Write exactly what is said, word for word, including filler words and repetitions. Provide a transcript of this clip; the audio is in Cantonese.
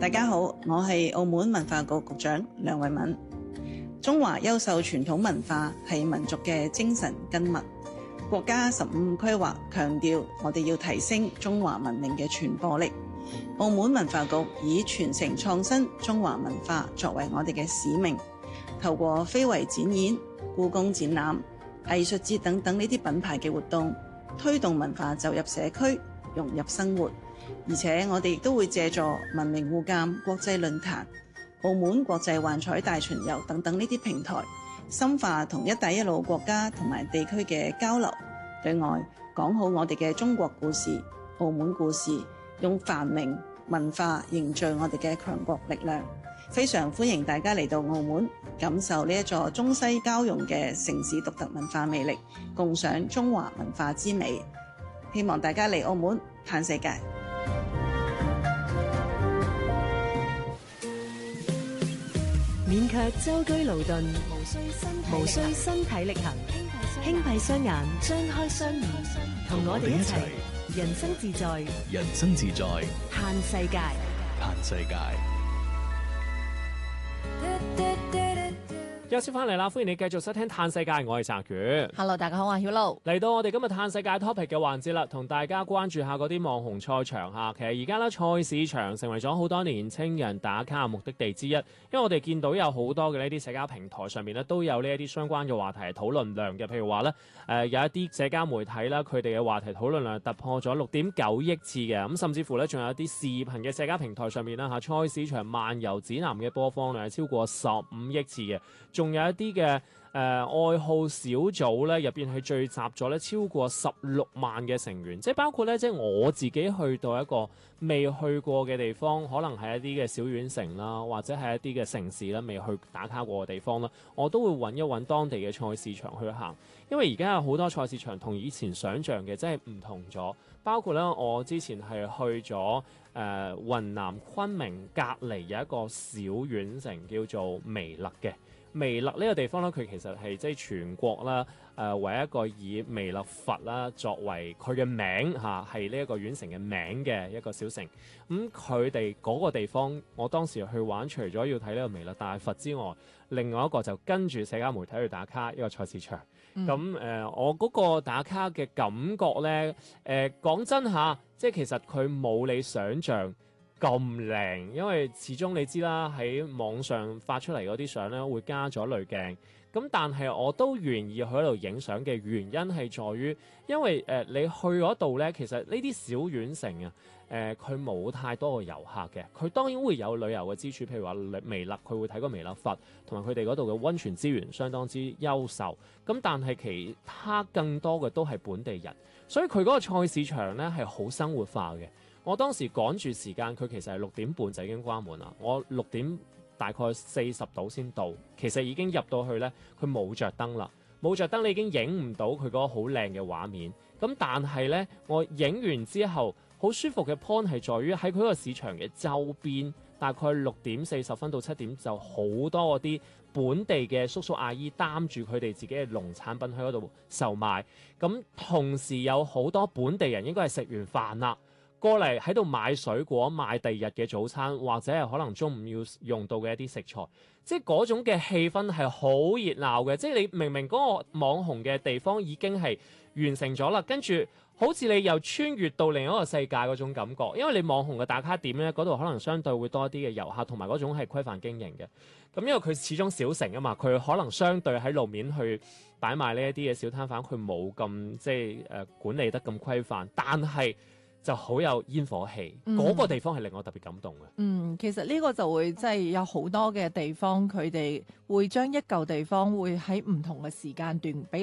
大家好，我係澳門文化局局長梁慧敏。中華優秀傳統文化係民族嘅精神根脈。國家十五規劃強調，我哋要提升中華文明嘅傳播力。澳門文化局以傳承創新中華文化作為我哋嘅使命，透過非遺展演、故宮展覽、藝術節等等呢啲品牌嘅活動，推動文化走入社區，融入生活。而且我哋亦都會借助文明互鑒國際論壇、澳門國際幻彩大巡遊等等呢啲平台，深化同一帶一路國家同埋地區嘅交流，對外講好我哋嘅中國故事、澳門故事，用繁榮文化凝聚我哋嘅強國力量。非常歡迎大家嚟到澳門，感受呢一座中西交融嘅城市獨特文化魅力，共賞中華文化之美。希望大家嚟澳門嘆世界。 免卻舟車勞頓，無需身體力行，輕閉雙眼，張開雙耳，同我哋一齊人生自在， 人生自在， 嘆世界， 嘆世界。 休息翻嚟啦，歡迎你繼續收聽嘆世界，我係澤宇。 Hello， 大家好，我係曉露。 嚟到我哋今日嘆世界 topic 嘅環節啦，同大家關注下嗰啲網紅賽場嚇。其實而家咧菜市場成為咗好多年青人打卡嘅目的地之一，因為我哋見到有好多嘅呢啲社交平台上面咧都有呢一啲相關嘅話題討論量嘅，譬如話咧誒有一啲社交媒體啦，佢哋嘅話題討論量突破咗六點九億次嘅，咁甚至乎咧仲有一啲視頻嘅社交平台上面啦嚇，菜市場漫遊指南嘅播放量係超過十五億次嘅。仲有一啲嘅誒愛好小組咧，入邊係聚集咗咧超過十六萬嘅成員，即係包括咧，即係我自己去到一個未去過嘅地方，可能係一啲嘅小縣城啦，或者係一啲嘅城市啦，未去打卡過嘅地方啦，我都會揾一揾當地嘅菜市場去行，因為而家有好多菜市場同以前想像嘅真係唔同咗，包括咧我之前係去咗誒、呃、雲南昆明隔離有一個小縣城叫做彌勒嘅。彌勒呢個地方咧，佢其實係即係全國啦，誒、呃、為一個以彌勒佛啦作為佢嘅名嚇，係呢一個縣城嘅名嘅一個小城。咁佢哋嗰個地方，我當時去玩，除咗要睇呢個彌勒大佛之外，另外一個就跟住社交媒體去打卡一個菜市場。咁誒、嗯呃，我嗰個打卡嘅感覺咧，誒、呃、講真嚇，即係其實佢冇你想象咁靚，因為始終你知啦，喺網上發出嚟嗰啲相咧會加咗濾鏡，咁但係我都願意去喺度影相嘅原因係在於，因為誒、呃、你去嗰度咧，其實呢啲小縣城啊，誒佢冇太多嘅遊客嘅，佢當然會有旅遊嘅支柱，譬如話彌勒，佢會睇個彌勒佛，同埋佢哋嗰度嘅溫泉資源相當之優秀，咁但係其他更多嘅都係本地人，所以佢嗰個菜市場咧係好生活化嘅。我當時趕住時間，佢其實係六點半就已經關門啦。我六點大概四十度先到，其實已經入到去呢，佢冇着燈啦，冇着燈你已經影唔到佢嗰個好靚嘅畫面。咁但係呢，我影完之後，好舒服嘅 point 係在於喺佢個市場嘅周邊，大概六點四十分到七點就好多嗰啲本地嘅叔叔阿姨擔住佢哋自己嘅農產品喺嗰度售賣。咁同時有好多本地人應該係食完飯啦，過嚟喺度買水果，買第二日嘅早餐，或者係可能中午要用到嘅一啲食材，即係嗰種嘅氣氛係好熱鬧嘅。即係你明明嗰個網紅嘅地方已經係完成咗啦，跟住好似你又穿越到另一個世界嗰種感覺。因為你網紅嘅打卡點咧，嗰度可能相對會多啲嘅遊客，同埋嗰種係規範經營嘅。咁因為佢始終小城啊嘛，佢可能相對喺路面去擺賣呢一啲嘅小攤販，佢冇咁即係誒、呃、管理得咁規範，但係就好有煙火氣，嗰、嗯那個地方係令我特別感動嘅。 嗯，其實呢個就會即係有好多嘅地方，佢哋會將一嚿地方會喺唔同嘅時間段俾